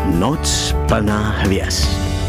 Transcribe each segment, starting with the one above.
Noc plná hvězd.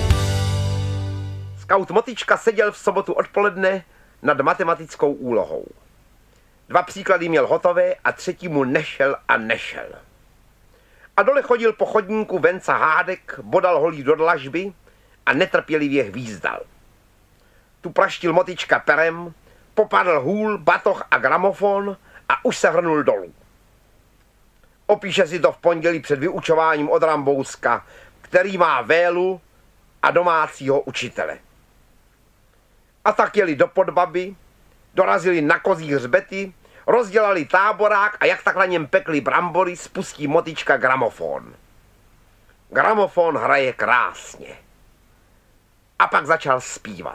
Skaut Motička seděl v sobotu odpoledne nad matematickou úlohou. 2 příklady měl hotové a třetí mu nešel a nešel. A dole chodil po chodníku Venca Hádek, bodal holí do dlažby a netrpělivě hvízdal. Tu praštil Motička perem, popadl hůl, batoh a gramofon a už se hrnul dolů. Opíše si to v pondělí před vyučováním od Rambouska, který má vélu a domácího učitele. A tak jeli do Podbaby, dorazili na Kozí hřbety, rozdělali táborák a jak tak na něm pekli brambory, spustí Motička gramofon. Gramofon hraje krásně. A pak začal zpívat.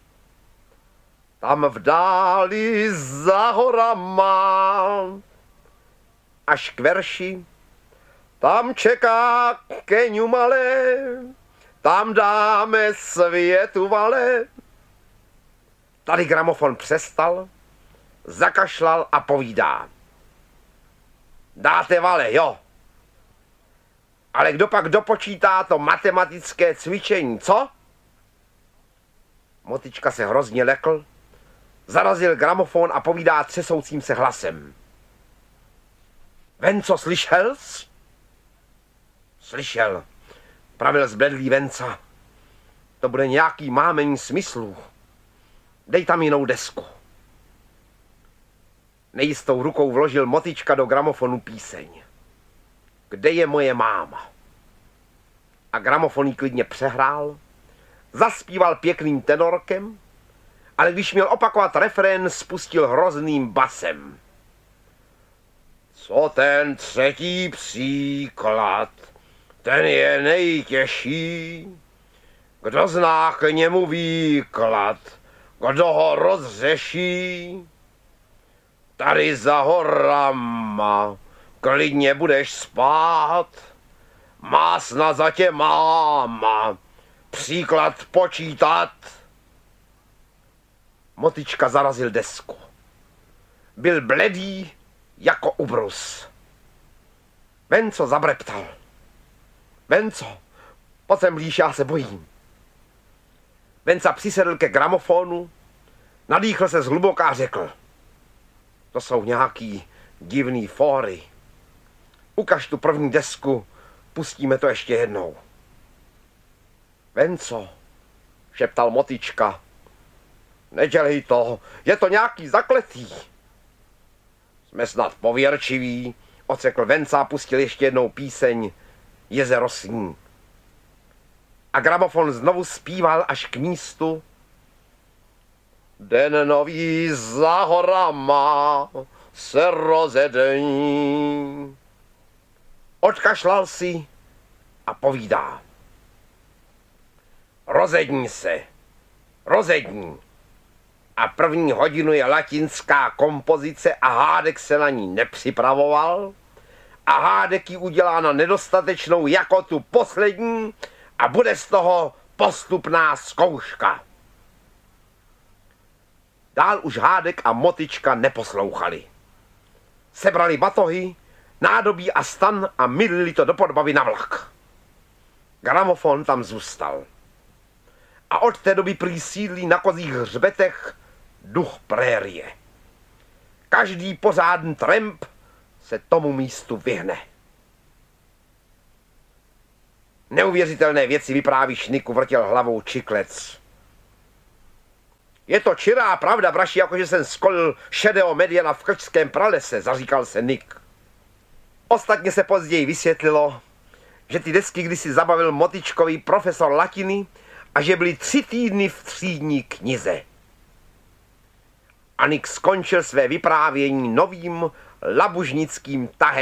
Tam v dáli za horama, až k verši, tam čeká Keňu malé, tam dáme světu vale. Tady gramofon přestal, zakašlal a povídá. Dáte vale, jo. Ale kdo pak dopočítá to matematické cvičení, co? Motička se hrozně lekl, zarazil gramofon a povídá třesoucím se hlasem. Venco, slyšel jsi? Slyšel, pravil zbledlý Venca. To bude nějaký mámení smyslů. Dej tam jinou desku. Nejistou rukou vložil Motička do gramofonu píseň. Kde je moje máma? A gramofon jí klidně přehrál, zaspíval pěkným tenorkem, ale když měl opakovat refrén, spustil hrozným basem. Co ten třetí příklad, ten je nejtěžší. Kdo zná k němu výklad, kdo ho rozřeší? Tady za horama klidně budeš spát, másna za tě máma, příklad počítat. Motička zarazil desku. Byl bledý jako ubrus. Venco zabreptal. Venco, pojď sem blíž, já se bojím. Venca přisedl ke gramofonu, nadýchl se zhluboka a řekl. To jsou nějaký divný fóry. Ukaž tu první desku, pustíme to ještě jednou. Venco, šeptal Motička. Nedělej to, je to nějaký zakletý. Jsme snad pověrčiví, odřekl Venca a pustil ještě jednou píseň Jezero sní. A gramofon znovu zpíval až k místu. Den nový za horama se rozední. Odkašlal si a povídá. Rozední se, rozední. A první hodinu je latinská kompozice a Hádek se na ní nepřipravoval. A Hádek ji udělá na nedostatečnou jako tu poslední a bude z toho postupná zkouška. Dál už Hádek a Motička neposlouchali. Sebrali batohy, nádobí a stan a mylili to do Podbavy na vlak. Gramofon tam zůstal. A od té doby prý sídlí na Kozích hřbetech duch prérie. Každý pořádný tramp se tomu místu vyhne. Neuvěřitelné věci vypráví Šniku, vrtěl hlavou Čiklec. Je to čirá pravda, braši, jakože jsem skolil šedého mediana v krčském pralese, zaříkal se Nik. Ostatně se později vysvětlilo, že ty desky kdysi zabavil Motičkový profesor latiny a že byly 3 týdny v třídní knize. A Nik skončil své vyprávění novým labužnickým tahem